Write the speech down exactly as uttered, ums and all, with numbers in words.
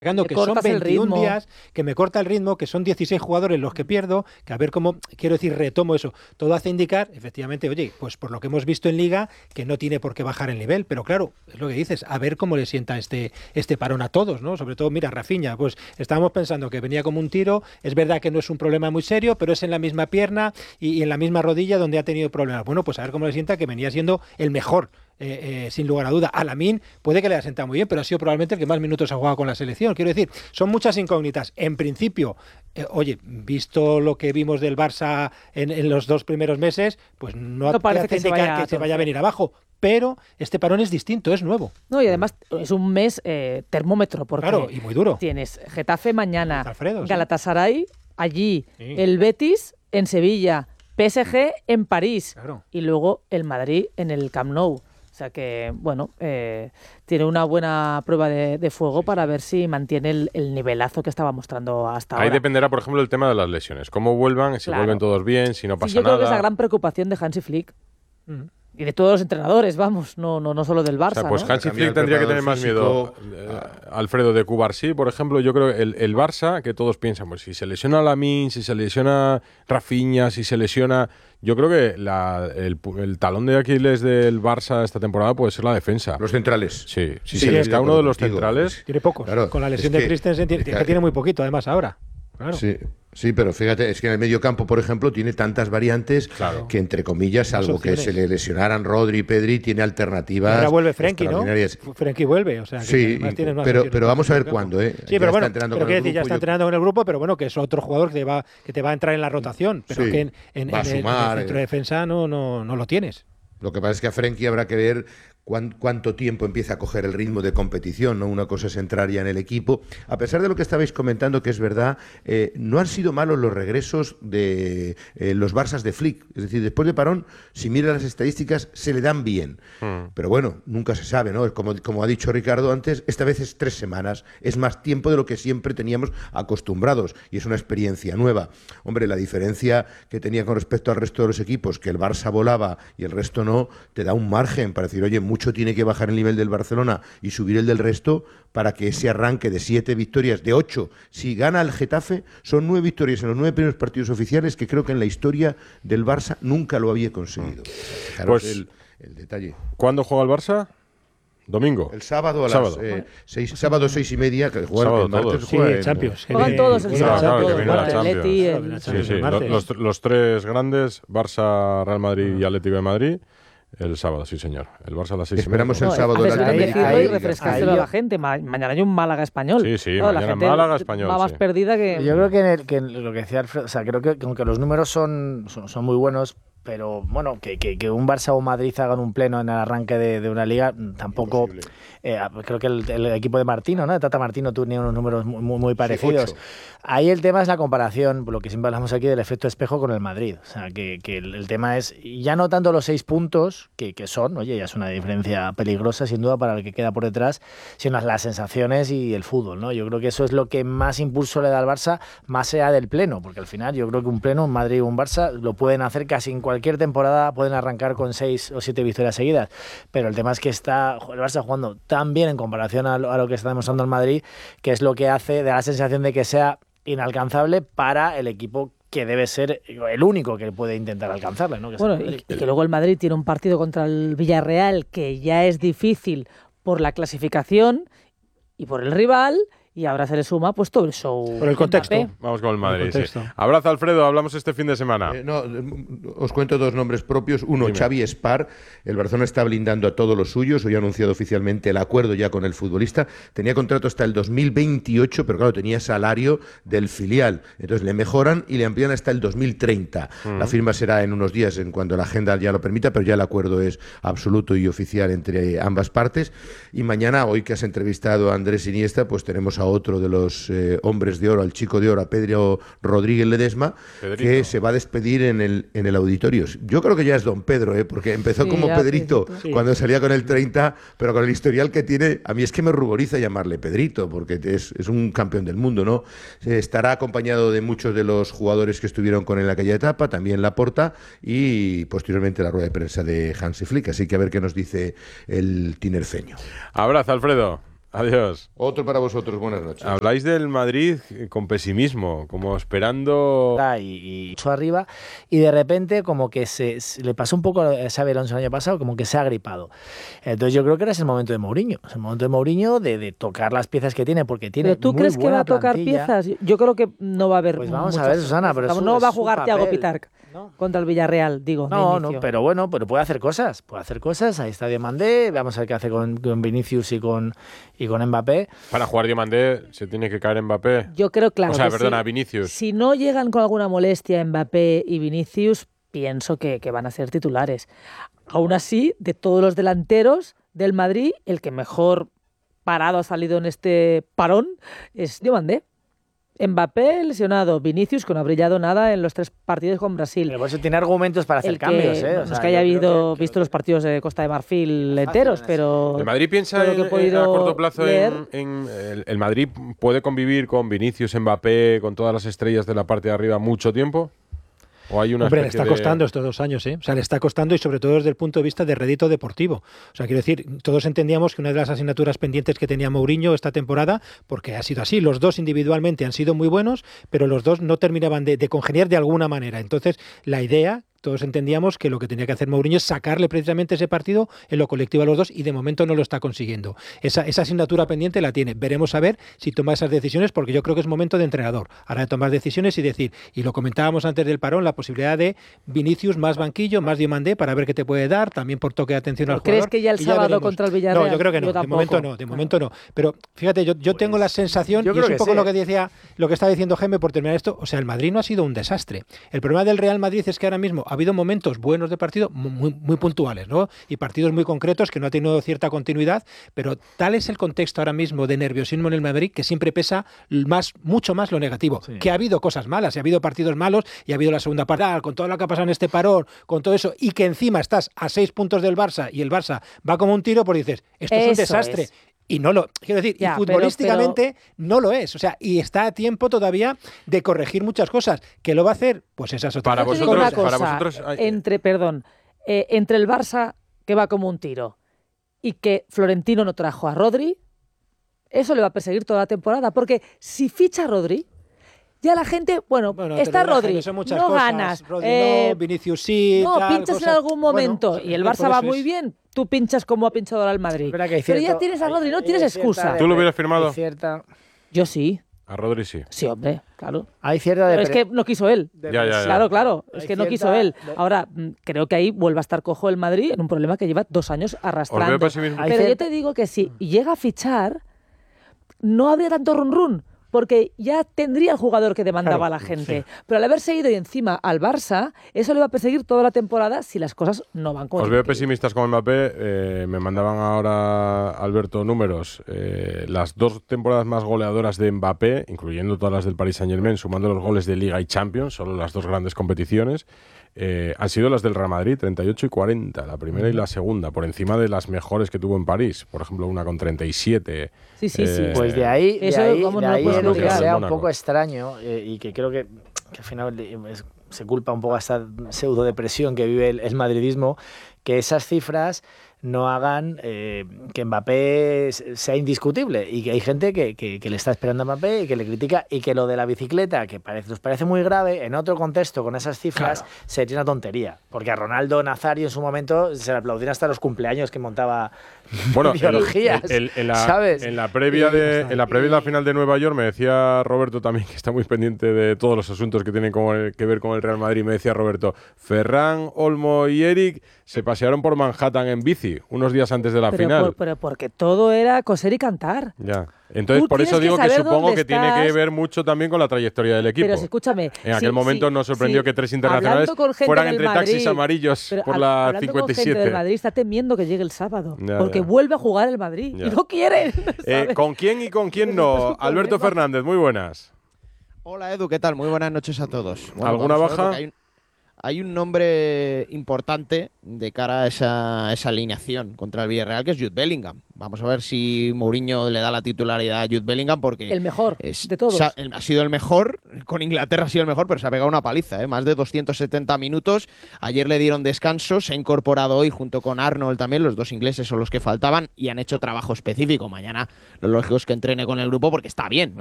que son veintiún días, que me corta el ritmo, que son dieciséis jugadores los que pierdo, que a ver cómo, quiero decir, retomo eso. Todo hace indicar, efectivamente, oye, pues por lo que hemos visto en Liga, que no tiene por qué bajar el nivel, pero claro, es lo que dices, a ver cómo le sienta este, este parón a todos, ¿no? Sobre todo, mira, Rafinha, pues estábamos pensando que venía como un tiro, es verdad que no es un problema muy serio, pero es en la misma pierna y, y en la misma rodilla donde ha tenido problemas. Bueno, pues a ver cómo le sienta, que venía siendo el mejor. Eh, eh, sin lugar a duda. A Lamine puede que le haya sentado muy bien, pero ha sido probablemente el que más minutos ha jugado con la selección. Quiero decir, son muchas incógnitas. En principio, eh, oye, visto lo que vimos del Barça en, en los dos primeros meses, pues no, no parece que, que, se vaya, que se vaya a venir abajo. Pero este parón es distinto, es nuevo. No, y además es un mes eh, termómetro, porque claro, y muy duro. Tienes Getafe mañana, Alfredo, Galatasaray, sí. allí, sí. el Betis en Sevilla, P S G en París, claro. y luego el Madrid en el Camp Nou. O sea que, bueno, eh, tiene una buena prueba de, de fuego para ver si mantiene el, el nivelazo que estaba mostrando hasta Ahí ahora. Ahí dependerá, por ejemplo, el tema de las lesiones. Cómo vuelvan, si claro. vuelven todos bien, si no pasa sí, yo nada. Yo creo que es la gran preocupación de Hansi Flick. Mm. Y de todos los entrenadores, vamos, no no no solo del Barça. O sea, pues ¿no? Hansi Flick tendría que tener más miedo, eh, Alfredo, de Cubarsí, por ejemplo. Yo creo que el, el Barça, que todos piensan, pues si se lesiona Lamine, si se lesiona Rafinha, si se lesiona... Yo creo que la, el, el talón de Aquiles del Barça esta temporada puede ser la defensa. Los centrales. Sí, si sí, se les cae uno de los contigo. centrales... Tiene pocos. Claro, con la lesión de Christensen tiene, que tiene muy poquito, además, ahora. Claro. Sí, sí, pero fíjate, es que en el medio campo, por ejemplo, tiene tantas variantes claro. que, entre comillas, salvo que se le lesionaran Rodri y Pedri, tiene alternativas. Y ahora vuelve Frenkie, ¿no? Frenkie vuelve, o sea, que sí, tienes más pero, pero vamos a ver cuándo, ¿eh? Sí, ya pero bueno, pero que decir, ya está entrenando con el grupo, pero bueno, que es otro jugador que te va, que te va a entrar en la rotación, pero sí, que en, en, en, sumar, en el centro de defensa no, no, no lo tienes. Lo que pasa es que a Frenkie habrá que ver cuánto tiempo empieza a coger el ritmo de competición, ¿no? Una cosa es entrar ya en el equipo. A pesar de lo que estabais comentando, que es verdad, eh, no han sido malos los regresos de eh, los Barças de Flick. Es decir, después de parón, si miras las estadísticas, se le dan bien. Mm. Pero bueno, nunca se sabe, ¿no? Como, como ha dicho Ricardo antes, esta vez es tres semanas. Es más tiempo de lo que siempre teníamos acostumbrados y es una experiencia nueva. Hombre, la diferencia que tenía con respecto al resto de los equipos, que el Barça volaba y el resto no, te da un margen para decir, oye, mucho tiene que bajar el nivel del Barcelona y subir el del resto para que ese arranque de siete victorias, de ocho, si gana el Getafe, son nueve victorias en los nueve primeros partidos oficiales, que creo que en la historia del Barça nunca lo había conseguido. Pues, el, el detalle. ¿Cuándo juega el Barça? ¿Domingo? El sábado a las sábado. Eh, seis, sábado seis y media, que juegan sábado el martes. Todos. Juega sí, en, Champions. Juegan todos el sábado. Claro, que viene la el Atleti, el... Sí, sí, los, los tres grandes, Barça, Real Madrid y Atlético de Madrid. El sábado, sí, señor. El Barça a las seis Esperamos y media. el sábado no, la América y refrescárselo a la gente. Ma mañana hay un Málaga español. Sí, sí, no, mañana la gente Málaga español. Va más sí. perdida que. Yo creo que, en el, que en lo que decía Alfredo, o sea, creo que aunque los números son, son, son muy buenos, pero bueno, que, que, que un Barça o Madrid hagan un pleno en el arranque de, de una liga, tampoco. Eh, creo que el, el equipo de Martino, ¿no? De Tata Martino tenía unos números muy, muy parecidos. Sí, ahí el tema es la comparación, por lo que siempre hablamos aquí, del efecto espejo con el Madrid. O sea, que, que el, el tema es ya no tanto los seis puntos, que, que son, oye, ya es una diferencia peligrosa sin duda para el que queda por detrás, sino las sensaciones y el fútbol, ¿no? Yo creo que eso es lo que más impulso le da al Barça, más allá del pleno, porque al final yo creo que un pleno, un Madrid y un Barça, lo pueden hacer casi en cualquier temporada, pueden arrancar con seis o siete victorias seguidas, pero el tema es que está el Barça jugando tan bien en comparación a lo, a lo que está demostrando el Madrid, que es lo que hace, da la sensación de que sea inalcanzable para el equipo que debe ser el único que puede intentar alcanzarla, ¿no? Que bueno, y, y que luego el Madrid tiene un partido contra el Villarreal que ya es difícil por la clasificación y por el rival, y ahora se le suma pues todo el show. Por el contexto. Mbappé. Vamos con el Madrid. El sí. Abrazo, Alfredo. Hablamos este fin de semana. Eh, no, os cuento dos nombres propios. Uno, Dime. Xavi Espar. El Barcelona está blindando a todos los suyos. Hoy ha anunciado oficialmente el acuerdo ya con el futbolista. Tenía contrato hasta el dos mil veintiocho, pero claro, tenía salario del filial. Entonces le mejoran y le amplían hasta el dos mil treinta. Mm. La firma será en unos días, en cuanto la agenda ya lo permita, pero ya el acuerdo es absoluto y oficial entre ambas partes. Y mañana, hoy que has entrevistado a Andrés Iniesta, pues tenemos a otro de los eh, hombres de oro, al chico de oro, a Pedro Rodríguez Ledesma, Pedrito. Que se va a despedir en el, en el auditorio. Yo creo que ya es don Pedro, ¿eh? Porque empezó sí, como Pedrito sí. cuando salía con el treinta, pero con el historial que tiene, a mí es que me ruboriza llamarle Pedrito, porque es, es un campeón del mundo, ¿no? Estará acompañado de muchos de los jugadores que estuvieron con él en aquella etapa, también Laporta, y posteriormente la rueda de prensa de Hansi Flick, así que a ver qué nos dice el tinerfeño. Abrazo, Alfredo. Adiós. Otro para vosotros, buenas noches. Habláis del Madrid con pesimismo, como esperando... Y, y arriba, y de repente como que se, se le pasó un poco a Xabi Alonso el año pasado, como que se ha gripado. Entonces yo creo que ahora es el momento de Mourinho, es el momento de Mourinho de, de tocar las piezas que tiene, porque tiene ¿Pero tú muy crees que va a tocar plantilla. piezas? Yo creo que no va a haber. Pues vamos muchas a ver, Susana, pero piezas. es su- no es va a su jugar Thiago papel. Pitarc No. contra el Villarreal, digo. No, de no, inicio. pero bueno, pero puede hacer cosas, puede hacer cosas. Ahí está Diomandé, vamos a ver qué hace con, con Vinicius y con, y con Mbappé. Para jugar Diomandé se tiene que caer Mbappé. Yo creo, claro. O sea, que perdona, si, Vinicius. Si no llegan con alguna molestia Mbappé y Vinicius, pienso que, que van a ser titulares. Aún así, de todos los delanteros del Madrid, el que mejor parado ha salido en este parón es Diomandé. Mbappé lesionado, Vinicius que no ha brillado nada en los tres partidos con Brasil. Pero por eso tiene argumentos para hacer El que, cambios, ¿eh? O no es sea, que haya yo creo habido, que- que- visto los partidos de Costa de Marfil Fácil enteros, en eso. pero... ¿El Madrid piensa por lo en, que he podido en- a corto plazo leer, en, en el, el Madrid puede convivir con Vinicius, Mbappé, con todas las estrellas de la parte de arriba mucho tiempo? ¿O hay una Hombre, le especie está de- costando estos dos años, ¿eh? O sea, le está costando y sobre todo desde el punto de vista de rédito deportivo. O sea, quiero decir, todos entendíamos que una de las asignaturas pendientes que tenía Mourinho esta temporada, porque ha sido así, los dos individualmente han sido muy buenos, pero los dos no terminaban de, de congeniar de alguna manera. Entonces, la idea... Todos entendíamos que lo que tenía que hacer Mourinho es sacarle precisamente ese partido en lo colectivo a los dos y de momento no lo está consiguiendo. Esa, esa asignatura pendiente la tiene. Veremos a ver si toma esas decisiones porque yo creo que es momento de entrenador. Ahora de tomar decisiones y decir, y lo comentábamos antes del parón, la posibilidad de Vinicius más banquillo, más Diomandé para ver qué te puede dar, también por toque de atención al ¿Crees jugador. que ya el y sábado veremos. contra el Villarreal? No, yo creo que no. Yo de tampoco. momento no, de momento no. Pero fíjate, yo, yo tengo la sensación, yo y creo es un que poco sí, lo ¿eh? que decía, lo que estaba diciendo Jaime por terminar esto, o sea, el Madrid no ha sido un desastre. El problema del Real Madrid es que ahora mismo ha habido momentos buenos de partido muy, muy puntuales, ¿no? Y partidos muy concretos que no ha tenido cierta continuidad, pero tal es el contexto ahora mismo de nerviosismo en el Madrid que siempre pesa más, mucho más lo negativo. Sí. Que ha habido cosas malas, y ha habido partidos malos, y ha habido la segunda parte, con todo lo que ha pasado en este parón, con todo eso, y que encima estás a seis puntos del Barça y el Barça va como un tiro, pues dices, esto es un Eso desastre. es. Y no lo, quiero decir, Ya, y pero- futbolísticamente no lo es. O sea, y está a tiempo todavía de corregir muchas cosas. ¿Que lo va a hacer? Pues esas otras Para Yo te cosas. digo vosotros- una para cosa, vosotros hay- entre, perdón, eh, entre el Barça, que va como un tiro, y que Florentino no trajo a Rodri, eso le va a perseguir toda la temporada, porque si ficha a Rodri, ya la gente, bueno, Bueno, te está relajas, Rodri, son muchas no cosas. ganas, Rodri eh, no, Vinicius sí, no, tal, pinchas cosas. en algún momento Bueno, y el por Barça va eso muy es. bien, tú pinchas como ha pinchado ahora el Madrid. Es verdad que hay Pero ya cierto- tienes a hay- Rodri, no hay tienes cierta excusa. de- ¿Tú lo hubieras firmado? Hay cierta, Yo sí, A Rodri sí. sí, hombre, claro. hay cierta Pero es depre- que no quiso él. de- Ya, ya, ya. Claro, claro, Hay es que no cierta- quiso él. de- Ahora, mm, creo que ahí vuelve a estar cojo el Madrid en un problema que lleva dos años arrastrando. pesimismo. Hay Pero yo cierta- te digo que si llega a fichar, no habría tanto run run, porque ya tendría el jugador que demandaba Claro, a la gente. Pero al haberse ido y encima al Barça, eso le va a perseguir toda la temporada si las cosas no van como Os tienen veo que ir. pesimistas con Mbappé. eh, me mandaban ahora, Alberto, números. Eh, las dos temporadas más goleadoras de Mbappé, incluyendo todas las del Paris Saint-Germain, sumando los goles de Liga y Champions, solo las dos grandes competiciones, eh, han sido las del Real Madrid, treinta y ocho y cuarenta, la primera y la segunda, por encima de las mejores que tuvo en París. Por ejemplo, una con treinta y siete. Sí, sí, sí. Eh, Pues de ahí, de Eso, ahí, vamos, de no lo ahí puedes es lo que bloquear. sea un Mónaco. poco extraño eh, y que creo que, que al final eh, es- se culpa un poco a esta pseudo depresión que vive el, el madridismo, que esas cifras no hagan eh, que Mbappé s- sea indiscutible y que hay gente que, que- que le está esperando a Mbappé y que le critica y que lo de la bicicleta, que parece, nos parece muy grave, en otro contexto con esas cifras sería una tontería, porque a Ronaldo Nazario en su momento se le aplaudían hasta los cumpleaños que montaba Bueno, el- biologías, el- el- en, la, ¿sabes? en la previa de en la previa de la final de Nueva York me decía Roberto también, que está muy pendiente de todos los asuntos que tienen como el- que ver con el Real Madrid. Me decía Roberto, Ferran, Olmo y Eric se pasearon por Manhattan en bici unos días antes de la pero, final. por- pero porque todo era coser y cantar. Ya. Entonces, Tú por eso tienes que digo que, saber supongo dónde que tiene que estás. ver mucho también con la trayectoria del equipo. Pero si, escúchame. En aquel si- momento si- nos sorprendió si- que tres internacionales hablando con gente fueran del entre taxis Madrid, amarillos pero por hab- la hablando cincuenta y con gente del siete. Madrid está temiendo que llegue el sábado. Ya, porque ya. vuelve a jugar el Madrid. Ya. Y no quiere. Eh, ¿sabes? ¿Con quién y con quién Ese no? es su Alberto problema. Fernández, muy buenas. Hola Edu, ¿qué tal? Muy buenas noches a todos. Bueno, ¿Alguna vamos a ver baja? porque Hay, hay un nombre importante de cara a esa, a esa alineación contra el Villarreal, que es Jude Bellingham. Vamos a ver si Mourinho le da la titularidad a Jude Bellingham, porque... El mejor es, de todos. Ha, ha sido el mejor, con Inglaterra ha sido el mejor, pero se ha pegado una paliza, ¿eh? Más de doscientos setenta minutos. Ayer le dieron descanso, se ha incorporado hoy junto con Arnold también, los dos ingleses son los que faltaban, y han hecho trabajo específico. Mañana lo lógico es que entrene con el grupo porque está bien.